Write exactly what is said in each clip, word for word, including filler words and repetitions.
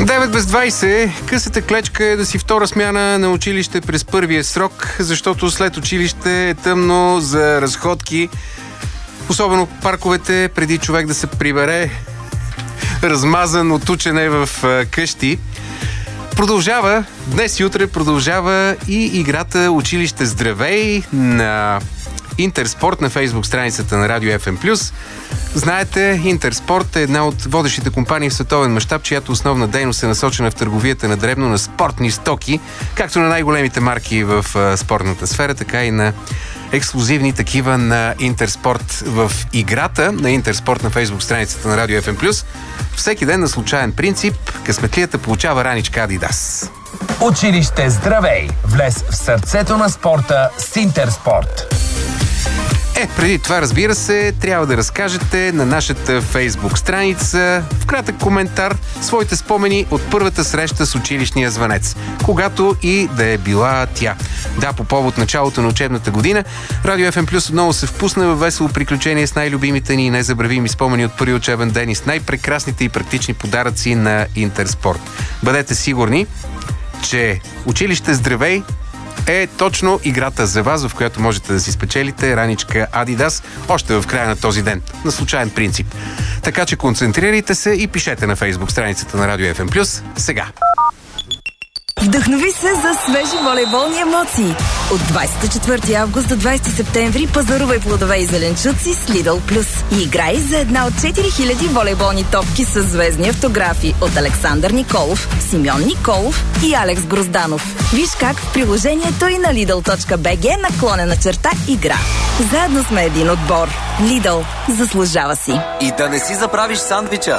девет без двайсет. Късата клечка е да си втора смяна на училище през първия срок, защото след училище е тъмно за разходки. Особено парковете, преди човек да се прибере размазан от учене в къщи. Продължава, днес и утре продължава и играта Училище здравей на Интерспорт на Фейсбук страницата на Радио Еф Ем плюс. Знаете, Интерспорт е една от водещите компании в световен мащаб, чиято основна дейност е насочена в търговията на дребно на спортни стоки, както на най-големите марки в а, спортната сфера, така и на ексклузивни такива на Интерспорт. В играта на Интерспорт на Фейсбук страницата на Радио Еф Ем плюс всеки ден на случайен принцип късметлията получава раничка Адидас. Училище здравей! Влез в сърцето на спорта с Интерспорт. Е, преди това, разбира се, трябва да разкажете на нашата Фейсбук страница в кратък коментар своите спомени от първата среща с училищния звънец, когато и да е била тя. Да, по повод началото на учебната година, Радио Еф Ем плюс отново се впусна във весело приключение с най-любимите ни и незабравими спомени от първи учебен ден и с най-прекрасните и практични подаръци на Интерспорт. Бъдете сигурни, че Училище здравей е точно играта за вас, в която можете да си спечелите раничка Адидас още в края на този ден, на случайен принцип. Така че концентрирайте се и пишете на Фейсбук страницата на Радио Еф Ем плюс сега. Вдъхнови се за свежи волейболни емоции. От двайсет и четвърти август до двайсети септември пазарувай плодове и зеленчуци с Lidl Plus и играй за една от четири хиляди волейболни топки с звездни автографи от Александър Николов, Симеон Николов и Алекс Грозданов. Виж как в приложението и на Lidl точка би джи наклонена черта игра. Заедно сме един отбор. Lidl. Заслужава си. И да не си забравиш сандвича.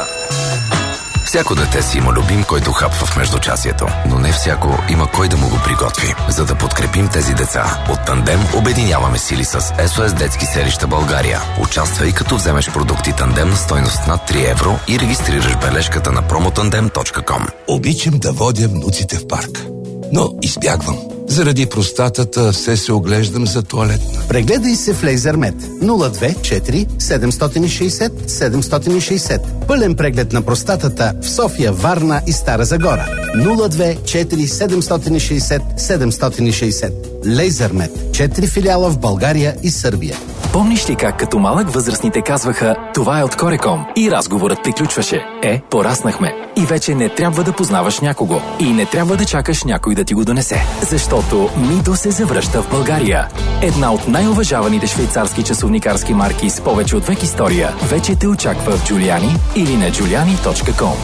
Всяко дете си има любим, който хапва в междучасието, но не всяко има кой да му го приготви. За да подкрепим тези деца, от Тандем обединяваме сили с Ес О Ес Детски селища България. Участвай, като вземеш продукти Тандем на стойност над три евро и регистрираш бележката на промотандем точка ком. Обичам да водя внуците в парк, но избягвам. Заради простатата все се оглеждам за тоалетна. Прегледай се в Лейзермет нула две четири седемстотин и шейсет седемстотин и шейсет. Пълен преглед на простатата в София, Варна и Стара Загора. нула две четири седемстотин и шейсет седемстотин и шейсет. Лейзермет. Четири филиала в България и Сърбия. Помниш ли как като малък възрастните казваха "това е от Кореком" и разговорът приключваше? Е, пораснахме. И вече не трябва да познаваш някого. И не трябва да чакаш някой да ти го донесе. Защото Мидо се завръща в България. Една от най-уважаваните швейцарски часовникарски марки с повече от век история вече те очаква в Джулиани или на джулиани точка ком.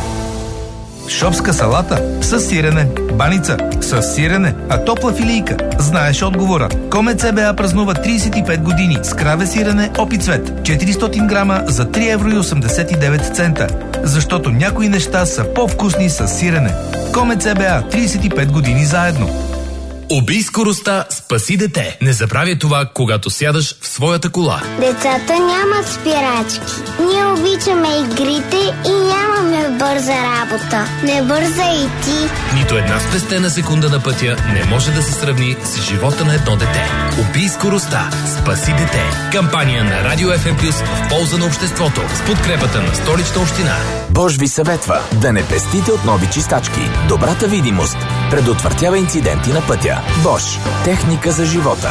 Шопска салата с сирене, баница с сирене, а топла филийка. Знаеш отговора. Комет Се Бе А празнува трийсет и пет години с краве сирене Опи Цвет. четиристотин грама за три евро и осемдесет и девет цента. Защото някои неща са по-вкусни с сирене. Комет Се Бе А, трийсет и пет години заедно. Убий скоростта, спаси дете. Не забравяй това, когато сядаш в своята кола. Децата нямат спирачки. Ние обичаме игрите и нямаме бърза работа. Не бърза и ти. Нито една спестена секунда на пътя не може да се сравни с живота на едно дете. Убий скоростта, спаси дете. Кампания на Радио Еф Ем плюс в полза на обществото с подкрепата на Столична община. Бош ви съветва да не пестите от нови чистачки. Добрата видимост предотвратява инциденти на пътя. Бош. Техника за живота.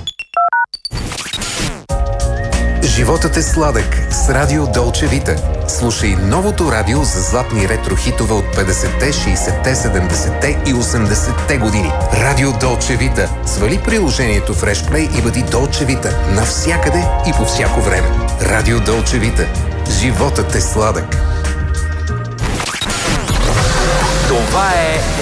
Животът е сладък с Радио Долче Вита. Слушай новото радио за златни ретро-хитове от петдесетте, шейсетте, седемдесетте и осемдесетте години. Радио Долче Вита. Свали приложението в Решплей и бъди Долче Вита навсякъде и по всяко време. Радио Долче Вита. Животът е сладък. Това е